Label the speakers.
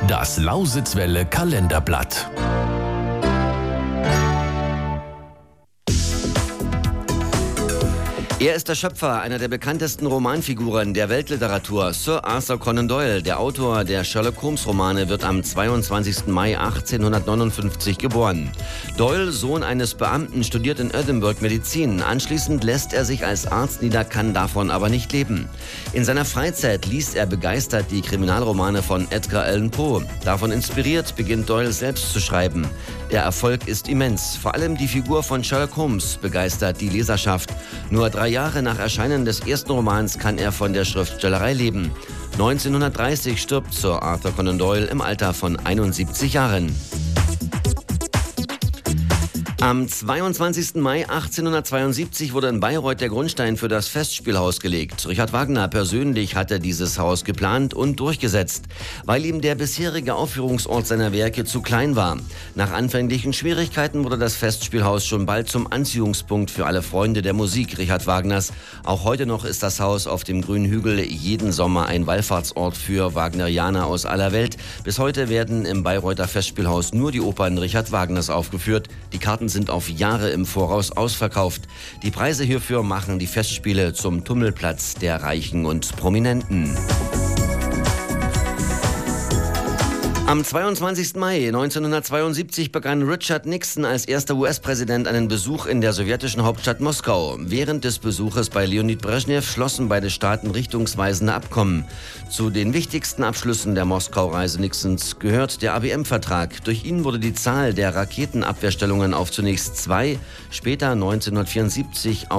Speaker 1: Das Lausitzwelle Kalenderblatt.
Speaker 2: Er ist der Schöpfer einer der bekanntesten Romanfiguren der Weltliteratur. Sir Arthur Conan Doyle, der Autor der Sherlock-Holmes-Romane, wird am 22. Mai 1859 geboren. Doyle, Sohn eines Beamten, studiert in Edinburgh Medizin. Anschließend lässt er sich als Arzt nieder, kann davon aber nicht leben. In seiner Freizeit liest er begeistert die Kriminalromane von Edgar Allan Poe. Davon inspiriert beginnt Doyle selbst zu schreiben. Der Erfolg ist immens. Vor allem die Figur von Sherlock Holmes begeistert die Leserschaft. Nur 3 Jahre nach Erscheinen des ersten Romans kann er von der Schriftstellerei leben. 1930 stirbt Sir Arthur Conan Doyle im Alter von 71 Jahren. Am 22. Mai 1872 wurde in Bayreuth der Grundstein für das Festspielhaus gelegt. Richard Wagner persönlich hatte dieses Haus geplant und durchgesetzt, weil ihm der bisherige Aufführungsort seiner Werke zu klein war. Nach anfänglichen Schwierigkeiten wurde das Festspielhaus schon bald zum Anziehungspunkt für alle Freunde der Musik Richard Wagners. Auch heute noch ist das Haus auf dem grünen Hügel jeden Sommer ein Wallfahrtsort für Wagnerianer aus aller Welt. Bis heute werden im Bayreuther Festspielhaus nur die Opern Richard Wagners aufgeführt. Die Karten sind auf Jahre im Voraus ausverkauft. Die Preise hierfür machen die Festspiele zum Tummelplatz der Reichen und Prominenten. Am 22. Mai 1972 begann Richard Nixon als erster US-Präsident einen Besuch in der sowjetischen Hauptstadt Moskau. Während des Besuches bei Leonid Brezhnev schlossen beide Staaten richtungsweisende Abkommen. Zu den wichtigsten Abschlüssen der Moskau-Reise Nixons gehört der ABM-Vertrag. Durch ihn wurde die Zahl der Raketenabwehrstellungen auf zunächst 2, später 1974